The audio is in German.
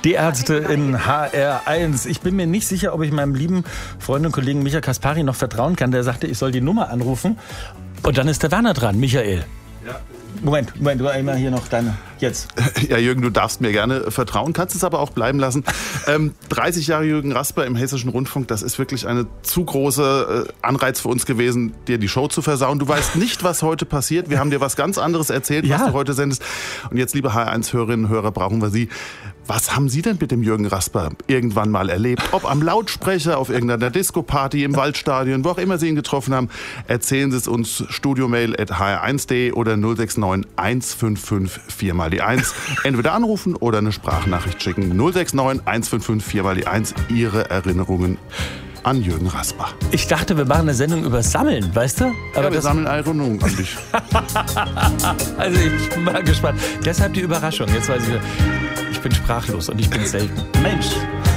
Die Ärzte in HR1. Ich bin mir nicht sicher, ob ich meinem lieben Freund und Kollegen Michael Kaspari noch vertrauen kann. Der sagte, ich soll die Nummer anrufen. Und dann ist der Werner dran. Michael. Ja. Moment, du einmal hier noch deine. Jetzt. Ja, Jürgen, du darfst mir gerne vertrauen, kannst es aber auch bleiben lassen. 30 Jahre Jürgen Rasper im Hessischen Rundfunk, das ist wirklich eine zu große Anreiz für uns gewesen, dir die Show zu versauen. Du weißt nicht, was heute passiert. Wir haben dir was ganz anderes erzählt, was du heute sendest. Und jetzt, liebe HR1-Hörerinnen und Hörer, brauchen wir Sie. Was haben Sie denn mit dem Jürgen Rasper irgendwann mal erlebt? Ob am Lautsprecher, auf irgendeiner Disco-Party, im Waldstadion, wo auch immer Sie ihn getroffen haben, erzählen Sie es uns, studiomail@hr1.de oder 069 155 4 mal die 1. Entweder anrufen oder eine Sprachnachricht schicken. 069 155 4 mal die 1. Ihre Erinnerungen an Jürgen Rasper. Ich dachte, wir machen eine Sendung über Sammeln, weißt du? Aber ja, wir sammeln Erinnerungen an dich. Also ich bin mal gespannt. Deshalb die Überraschung. Jetzt weiß ich bin sprachlos und ich bin selten. Mensch.